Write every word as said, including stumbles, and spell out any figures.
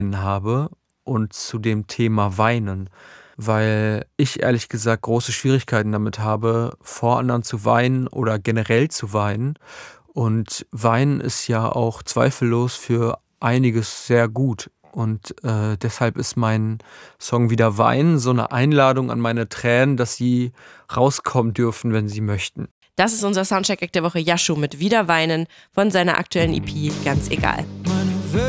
habe und zu dem Thema Weinen, weil ich ehrlich gesagt große Schwierigkeiten damit habe, vor anderen zu weinen oder generell zu weinen. Und Weinen ist ja auch zweifellos für einiges sehr gut. Und äh, deshalb ist mein Song Wieder weinen so eine Einladung an meine Tränen, dass sie rauskommen dürfen, wenn sie möchten. Das ist unser Soundcheck-Act der Woche, Yashu mit Wieder weinen von seiner aktuellen E P Ganz egal.